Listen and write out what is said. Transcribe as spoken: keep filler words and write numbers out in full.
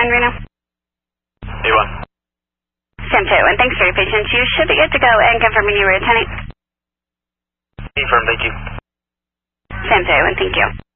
San Reno? A one. San two, and thanks for your patience. You should be good to go and confirming you were attending. Confirm, thank you. San two, and thank you.